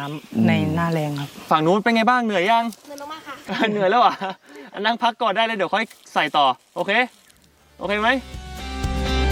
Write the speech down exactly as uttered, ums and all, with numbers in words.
ำในหน้าแรงครับฝั่งนู้นเป็นไงบ้างเหนื่อยยังเหนื่อยมากๆค่ะเหนื่อยแล้วอ่ะนั่งพักก่อนได้เลยเดี๋ยวค่อยใส่ต่อโอเคโอเคไหม